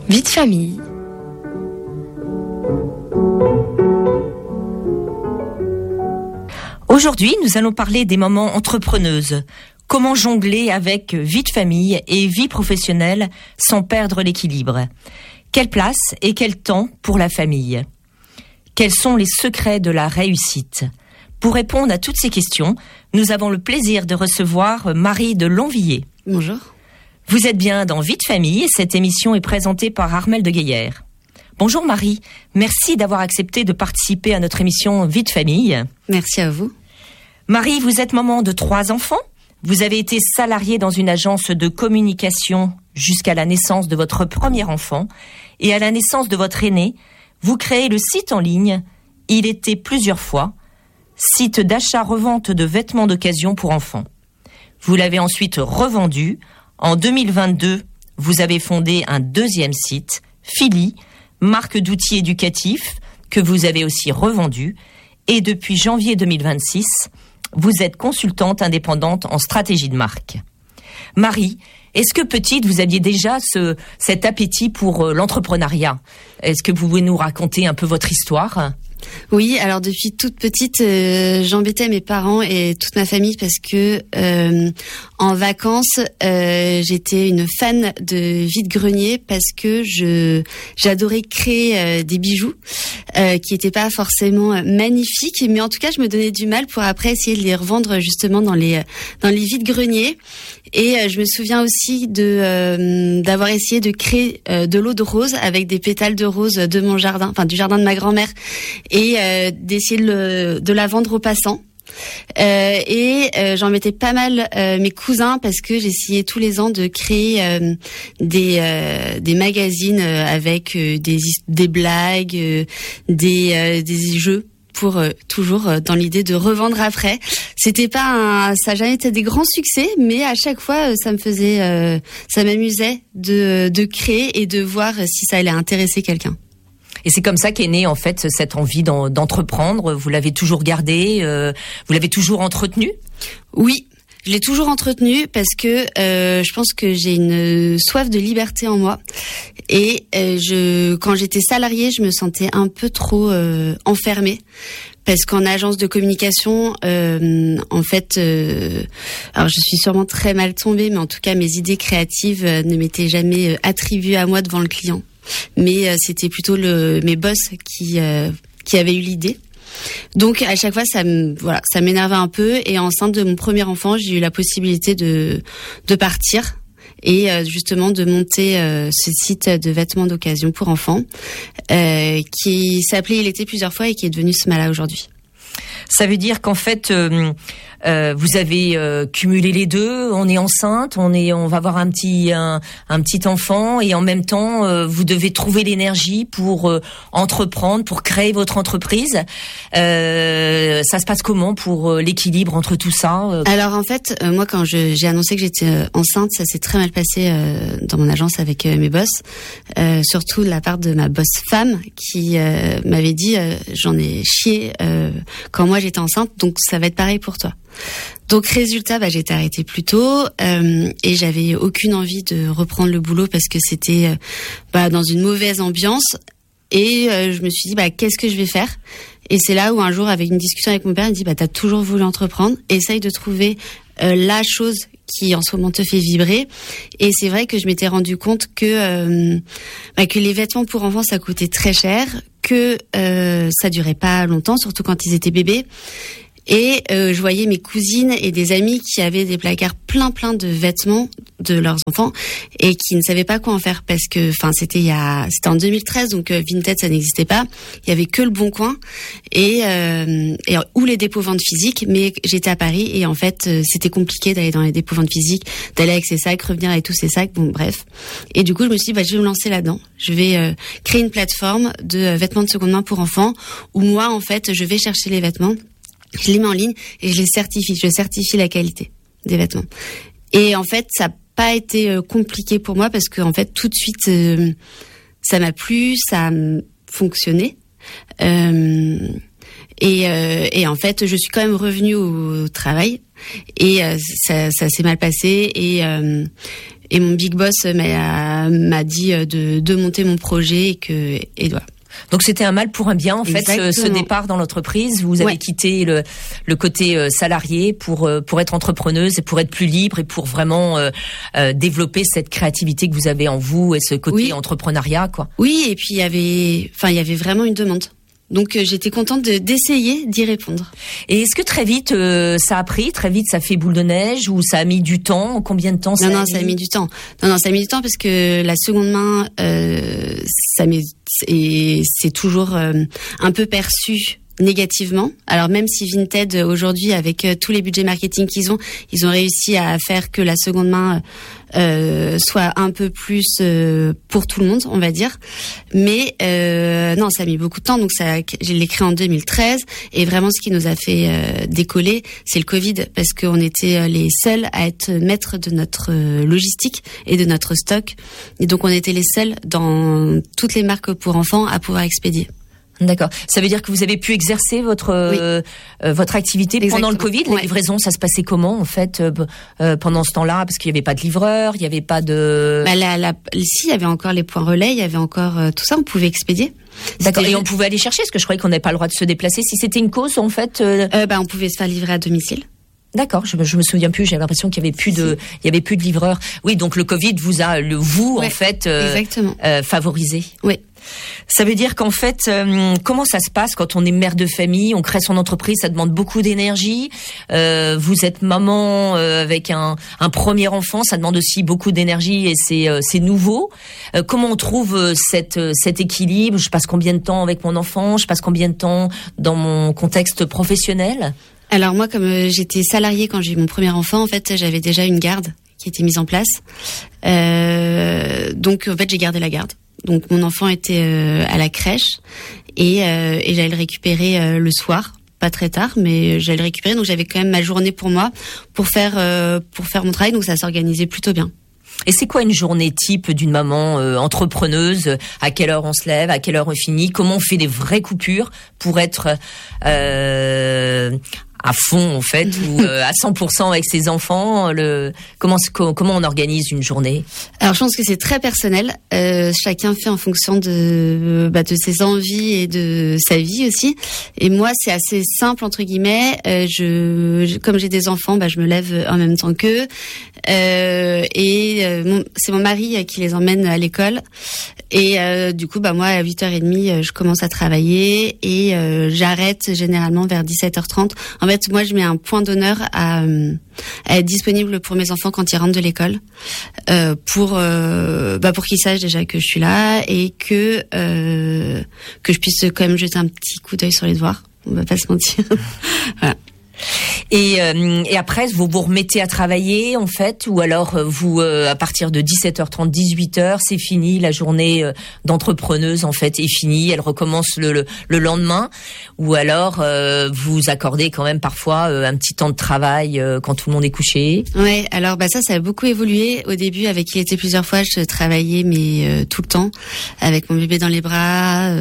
Vie de famille. Aujourd'hui, nous allons parler des mamans entrepreneuses. Comment jongler avec vie de famille et vie professionnelle sans perdre l'équilibre? Quelle place et quel temps pour la famille? Quels sont les secrets de la réussite? Pour répondre à toutes ces questions, nous avons le plaisir de recevoir Marie de Longvilliers. Bonjour. Vous êtes bien dans Vie de famille et cette émission est présentée par Armelle de Gaillère. Bonjour Marie, merci d'avoir accepté de participer à notre émission Vie de famille. Merci à vous. Marie, vous êtes maman de 3 enfants. Vous avez été salariée dans une agence de communication jusqu'à la naissance de votre premier enfant. Et à la naissance de votre aîné, vous créez le site en ligne « Il était plusieurs fois », site d'achat-revente de vêtements d'occasion pour enfants. Vous l'avez ensuite revendu. En 2022, vous avez fondé un deuxième site, Philly, marque d'outils éducatifs, que vous avez aussi revendu. Et depuis janvier 2026, vous êtes consultante indépendante en stratégie de marque. Marie, est-ce que petite, vous aviez déjà cet appétit pour l'entrepreneuriat? Est-ce que vous pouvez nous raconter un peu votre histoire? Oui, alors depuis toute petite, j'embêtais mes parents et toute ma famille parce que en vacances, j'étais une fan de vide-grenier parce que j'adorais créer des bijoux qui étaient pas forcément magnifiques, mais en tout cas, je me donnais du mal pour après essayer de les revendre justement dans les vide-greniers. Et je me souviens aussi d'avoir essayé de créer de l'eau de rose avec des pétales de rose de mon jardin, enfin du jardin de ma grand-mère, et d'essayer de la vendre aux passants. J'en mettais pas mal mes cousins parce que j'essayais tous les ans de créer des magazines avec des blagues, des jeux, pour toujours dans l'idée de revendre après. C'était pas ça a jamais été des grands succès, mais à chaque fois ça m'amusait de créer et de voir si ça allait intéresser quelqu'un. Et c'est comme ça qu'est née en fait cette envie d'entreprendre. Vous l'avez toujours gardée, vous l'avez toujours entretenue? Oui. Je l'ai toujours entretenu parce que je pense que j'ai une soif de liberté en moi et quand j'étais salariée, je me sentais un peu trop enfermée parce qu'en agence de communication, en fait, alors je suis sûrement très mal tombée, mais en tout cas mes idées créatives ne m'étaient jamais attribuées à moi devant le client, mais c'était plutôt mes boss qui avaient eu l'idée. Donc à chaque fois ça m'énervait un peu, et enceinte de mon premier enfant, j'ai eu la possibilité de partir et justement de monter ce site de vêtements d'occasion pour enfants qui s'appelait Il était plusieurs fois et qui est devenu Smala aujourd'hui. Ça veut dire qu'en fait vous avez cumulé les deux. On est enceinte, on va avoir un petit enfant, et en même temps vous devez trouver l'énergie pour entreprendre, pour créer votre entreprise. Ça se passe comment pour l'équilibre entre tout ça? Alors en fait, moi quand j'ai annoncé que j'étais enceinte, ça s'est très mal passé dans mon agence avec mes boss, surtout de la part de ma boss femme qui m'avait dit j'en ai chié quand moi j'étais enceinte, donc ça va être pareil pour toi. Donc résultat, j'étais arrêtée plus tôt et j'avais aucune envie de reprendre le boulot parce que c'était dans une mauvaise ambiance, et je me suis dit qu'est-ce que je vais faire? Et c'est là où un jour, avec une discussion avec mon père, il me dit t'as toujours voulu entreprendre, essaye de trouver la chose qui en ce moment te fait vibrer. Et c'est vrai que je m'étais rendu compte que les vêtements pour enfants ça coûtait très cher, que ça durait pas longtemps, surtout quand ils étaient bébés. Et je voyais mes cousines et des amis qui avaient des placards plein de vêtements de leurs enfants et qui ne savaient pas quoi en faire parce que, c'était en 2013, donc Vinted ça n'existait pas. Il y avait que le Bon Coin et ou les dépôts ventes physiques. Mais j'étais à Paris et en fait c'était compliqué d'aller dans les dépôts ventes physiques, d'aller avec ses sacs, revenir avec tous ces sacs. Bon bref. Et du coup je me suis dit je vais me lancer là-dedans. Je vais créer une plateforme de vêtements de seconde main pour enfants où moi en fait je vais chercher les vêtements. Je les mets en ligne et je les certifie. Je certifie la qualité des vêtements. Et en fait, ça n'a pas été compliqué pour moi parce que en fait, tout de suite, ça m'a plu, ça a fonctionné. Et en fait, je suis quand même revenue au travail et ça s'est mal passé Et mon big boss m'a dit de monter mon projet et voilà. Donc c'était un mal pour un bien en fait ce départ dans l'entreprise. Vous avez quitté le côté salarié pour être entrepreneuse et pour être plus libre et pour vraiment développer cette créativité que vous avez en vous et ce côté entrepreneuriat quoi. Oui, et puis il y avait vraiment une demande. Donc j'étais contente d'essayer d'y répondre. Et est-ce que très vite ça a pris, très vite ça fait boule de neige ou ça a mis du temps? Combien de temps ça a mis? Ça a mis du temps. Non, ça a mis du temps parce que la seconde main, c'est toujours un peu perçu négativement. Alors même si Vinted aujourd'hui avec tous les budgets marketing qu'ils ont réussi à faire que la seconde main soit un peu plus pour tout le monde, on va dire. Mais non, ça a mis beaucoup de temps. Donc je l'ai créé en 2013 et vraiment ce qui nous a fait décoller, c'est le Covid parce qu'on était les seuls à être maîtres de notre logistique et de notre stock. Et donc on était les seuls dans toutes les marques pour enfants à pouvoir expédier. D'accord. Ça veut dire que vous avez pu exercer votre activité pendant le Covid. Les livraisons, ça se passait comment en fait pendant ce temps-là? Parce qu'il n'y avait pas de livreur, il n'y avait pas de. Si, il y avait encore les points relais, il y avait encore tout ça. On pouvait expédier. D'accord. Et on pouvait aller chercher, parce que je croyais qu'on n'avait pas le droit de se déplacer. Si c'était une cause, en fait. On pouvait se faire livrer à domicile. D'accord, je me souviens plus. J'avais l'impression qu'il y avait plus de livreurs. Oui, donc le Covid vous a en fait favorisé. Oui. Ça veut dire qu'en fait, comment ça se passe quand on est mère de famille, on crée son entreprise, ça demande beaucoup d'énergie. Vous êtes maman avec un premier enfant, ça demande aussi beaucoup d'énergie et c'est nouveau. Comment on trouve cet équilibre? Je passe combien de temps avec mon enfant? Je passe combien de temps dans mon contexte professionnel? Alors moi, comme j'étais salariée quand j'ai eu mon premier enfant, en fait, j'avais déjà une garde qui était mise en place. Donc en fait, j'ai gardé la garde. Donc mon enfant était à la crèche et j'allais le récupérer le soir, pas très tard, mais j'allais le récupérer. Donc j'avais quand même ma journée pour moi pour faire mon travail. Donc ça s'organisait plutôt bien. Et c'est quoi une journée type d'une maman entrepreneuse? À quelle heure on se lève? À quelle heure on finit? Comment on fait des vraies coupures pour être à fond en fait ou à 100% avec ses enfants? Comment on organise une journée? Alors je pense que c'est très personnel. Chacun fait en fonction de ses envies et de sa vie aussi. Et moi c'est assez simple entre guillemets. Comme j'ai des enfants, je me lève en même temps qu'eux. C'est mon mari qui les emmène à l'école. Et du coup moi à 8h30 je commence à travailler et j'arrête généralement vers 17h30. En fait, moi, je mets un point d'honneur à être disponible pour mes enfants quand ils rentrent de l'école, pour qu'ils sachent déjà que je suis là et que je puisse quand même jeter un petit coup d'œil sur les devoirs. On va pas se mentir. Voilà. Et après, vous vous remettez à travailler, en fait, ou alors vous, à partir de 17h30, 18h, c'est fini, la journée d'entrepreneuse, en fait, est finie, elle recommence le lendemain, ou alors vous accordez quand même parfois un petit temps de travail quand tout le monde est couché. Ouais, alors ça a beaucoup évolué. Au début, avec Il était plusieurs fois, je travaillais, mais tout le temps, avec mon bébé dans les bras.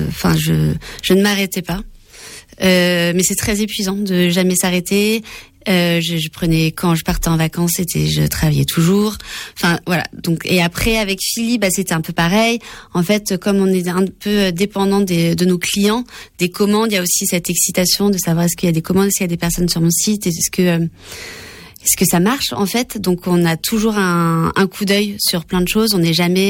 Je ne m'arrêtais pas. Mais c'est très épuisant de jamais s'arrêter. Je prenais, quand je partais en vacances, je travaillais toujours. Enfin voilà. Donc et après avec Philly, c'était un peu pareil. En fait, comme on est un peu dépendant de nos clients, des commandes, il y a aussi cette excitation de savoir est-ce qu'il y a des commandes, est-ce qu'il y a des personnes sur mon site, est-ce que ça marche en fait. Donc on a toujours un coup d'œil sur plein de choses. Je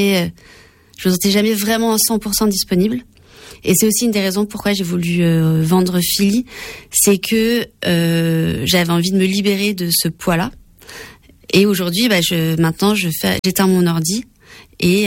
me sentais jamais vraiment à 100% disponible. Et c'est aussi une des raisons pourquoi j'ai voulu vendre Philly, c'est que j'avais envie de me libérer de ce poids-là. Et aujourd'hui, maintenant, j'éteins mon ordi et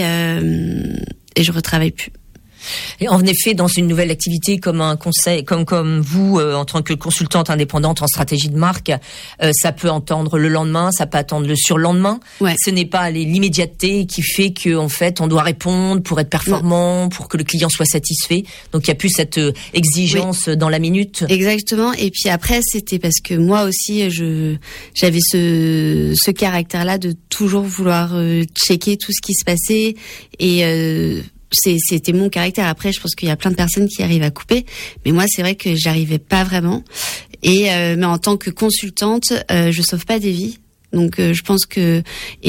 je retravaille plus. Et en effet, dans une nouvelle activité comme un conseil, comme vous, en tant que consultante indépendante en stratégie de marque, ça peut attendre le lendemain, ça peut attendre le surlendemain. Ouais. Ce n'est pas l'immédiateté qui fait que, en fait, on doit répondre pour être performant, pour que le client soit satisfait. Donc, il y a plus cette exigence dans la minute. Exactement. Et puis après, c'était parce que moi aussi, j'avais ce caractère-là de toujours vouloir checker tout ce qui se passait et c'était mon caractère. Après, je pense qu'il y a plein de personnes qui arrivent à couper, mais moi, c'est vrai que j'arrivais pas vraiment. Et mais en tant que consultante, je sauve pas des vies. Donc je pense que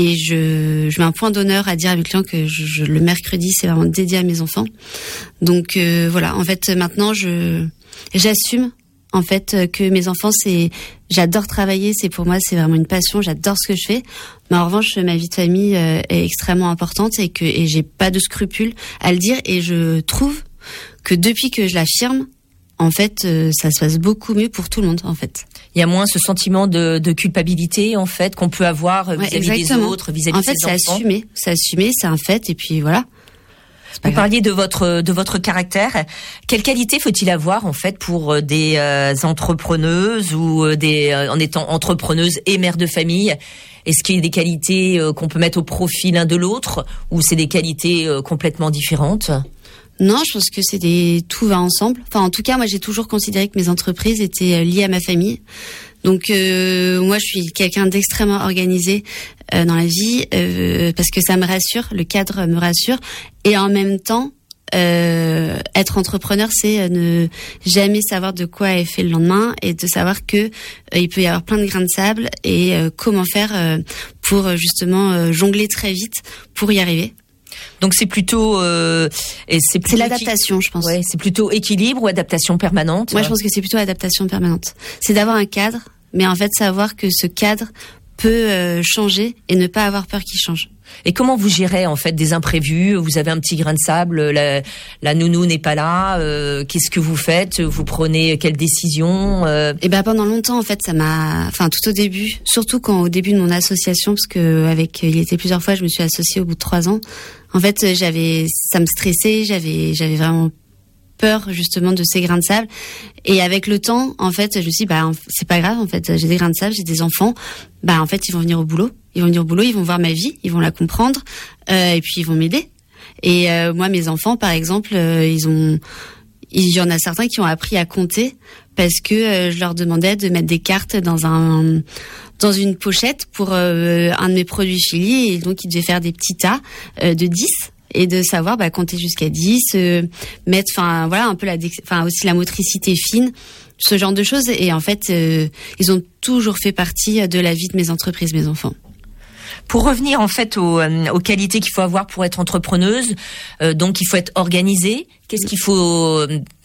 je mets un point d'honneur à dire à mes clients que le mercredi c'est vraiment dédié à mes enfants. Donc voilà, en fait maintenant j'assume en fait que mes enfants j'adore travailler, pour moi c'est vraiment une passion, j'adore ce que je fais. Mais en revanche ma vie de famille est extrêmement importante et j'ai pas de scrupules à le dire, et je trouve que depuis que je l'affirme, en fait, ça se passe beaucoup mieux pour tout le monde, en fait. Il y a moins ce sentiment de culpabilité, en fait, qu'on peut avoir vis-à-vis des autres, vis-à-vis de ses enfants. En fait, c'est assumé, c'est un fait, et puis voilà. Vous parliez de votre caractère. Quelle qualité faut-il avoir, en fait, pour des entrepreneuses ou en étant entrepreneuse et mère de famille? Est-ce qu'il y a des qualités qu'on peut mettre au profit l'un de l'autre, ou c'est des qualités complètement différentes? Non, je pense que tout va ensemble. Enfin, en tout cas, moi, j'ai toujours considéré que mes entreprises étaient liées à ma famille. Donc, moi, je suis quelqu'un d'extrêmement organisé dans la vie parce que ça me rassure, le cadre me rassure. Et en même temps, être entrepreneur, c'est ne jamais savoir de quoi est fait le lendemain et de savoir que il peut y avoir plein de grains de sable et comment faire pour justement jongler très vite pour y arriver. Donc c'est plutôt c'est l'adaptation, je pense. Ouais, c'est plutôt équilibre ou adaptation permanente. Moi, je pense que c'est plutôt adaptation permanente. C'est d'avoir un cadre, mais en fait savoir que ce cadre peut changer et ne pas avoir peur qu'il change. Et comment vous gérez en fait des imprévus? Vous avez un petit grain de sable, la nounou n'est pas là. Qu'est-ce que vous faites? Vous prenez quelle décision? Et ben pendant longtemps en fait tout au début, surtout au début de mon association, parce que il était plusieurs fois, je me suis associée au bout de 3 ans. En fait ça me stressait, j'avais vraiment peur justement de ces grains de sable. Et avec le temps, en fait, je me suis dit, c'est pas grave, en fait, j'ai des grains de sable, j'ai des enfants, en fait, ils vont venir au boulot, ils vont voir ma vie, ils vont la comprendre, et puis ils vont m'aider. Et moi, mes enfants, par exemple, il y en a certains qui ont appris à compter parce que je leur demandais de mettre des cartes dans une pochette pour un de mes produits Chili, et donc ils devaient faire des petits tas de 10. Et de savoir compter jusqu'à 10, mettre un peu aussi la motricité fine, ce genre de choses. Et en fait ils ont toujours fait partie de la vie de mes entreprises, mes enfants. Pour revenir en fait aux qualités qu'il faut avoir pour être entrepreneuse, donc il faut être organisée. Qu'est-ce qu'il faut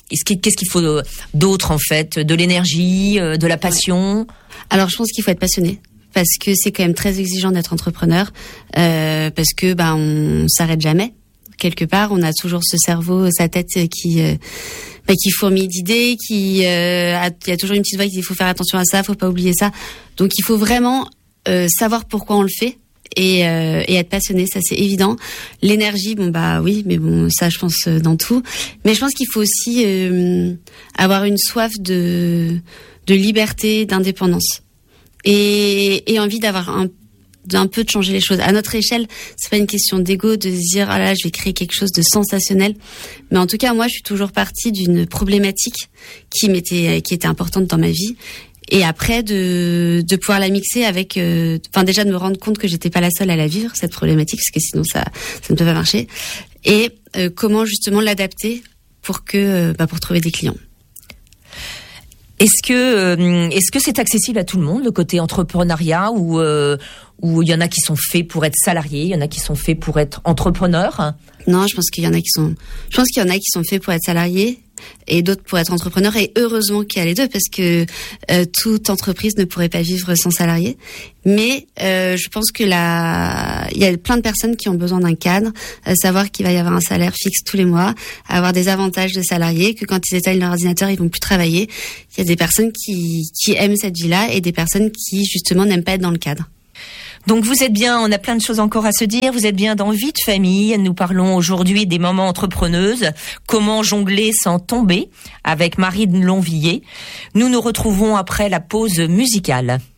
d'autre en fait? De l'énergie, de la passion? Ouais. Alors je pense qu'il faut être passionné. Parce que c'est quand même très exigeant d'être entrepreneur, parce que on s'arrête jamais. Quelque part, on a toujours ce cerveau, sa tête qui fourmille d'idées, il y a toujours une petite voix qui dit il faut faire attention à ça, faut pas oublier ça. Donc il faut vraiment savoir pourquoi on le fait et être passionné, ça c'est évident. L'énergie, oui, mais ça je pense dans tout. Mais je pense qu'il faut aussi avoir une soif de liberté, d'indépendance. Et envie d'avoir un peu de changer les choses. À notre échelle, c'est pas une question d'ego de se dire, je vais créer quelque chose de sensationnel. Mais en tout cas, moi, je suis toujours partie d'une problématique qui était importante dans ma vie. Et après, de pouvoir la mixer avec, déjà de me rendre compte que j'étais pas la seule à la vivre, cette problématique, parce que sinon ça ne peut pas marcher. Et comment justement l'adapter pour trouver des clients. Est-ce que c'est accessible à tout le monde, le côté entrepreneuriat, ou il y en a qui sont faits pour être salariés, il y en a qui sont faits pour être entrepreneurs? Non, je pense qu'il y en a qui sont faits pour être salariés et d'autres pour être entrepreneurs, et heureusement qu'il y a les deux, parce que toute entreprise ne pourrait pas vivre sans salariés. Mais je pense que il y a plein de personnes qui ont besoin d'un cadre, savoir qu'il va y avoir un salaire fixe tous les mois, avoir des avantages de salariés, que quand ils éteignent leur ordinateur, ils vont plus travailler. Il y a des personnes qui aiment cette vie-là et des personnes qui justement n'aiment pas être dans le cadre. Donc vous êtes bien, on a plein de choses encore à se dire, vous êtes bien dans Vie de famille. Nous parlons aujourd'hui des mamans entrepreneuses, comment jongler sans tomber, avec Marine Lonvilliers. Nous nous retrouvons après la pause musicale.